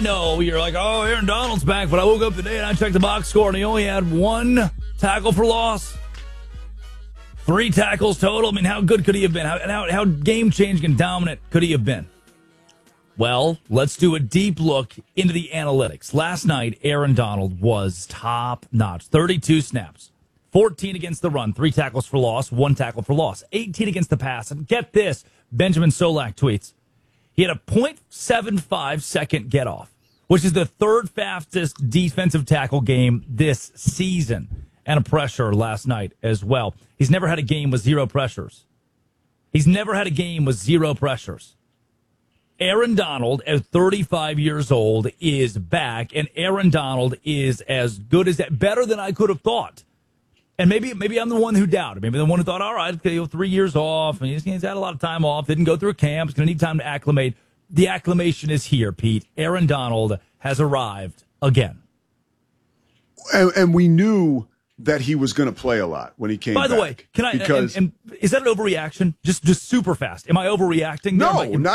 No, you're like, oh, Aaron Donald's back, but I woke up today and I checked the box score and he only had 1 tackle for loss. 3 tackles total. I mean, how good could he have been? How game-changing and dominant could he have been? Well, let's do a deep look into the analytics. Last night, Aaron Donald was top-notch. 32 snaps, 14 against the run, 3 tackles for loss, 1 tackle for loss, 18 against the pass. And get this, Benjamin Solak tweets, he had a .75 second get-off, which is the 3rd fastest defensive tackle game this season, and a pressure last night as well. He's never had a game with 0 pressures. Aaron Donald, at 35 years old, is back, and Aaron Donald is as good as that, better than I could have thought. And maybe I'm the one who doubted. Maybe the one who thought, all right, okay, 3 years off, and he's had a lot of time off, didn't go through a camp, he's going to need time to acclimate. The acclimation is here, Pete. Aaron Donald has arrived again. And we knew that he was going to play a lot when he came back. By the way, can I? Is that an overreaction? Just super fast. Am I overreacting? No, not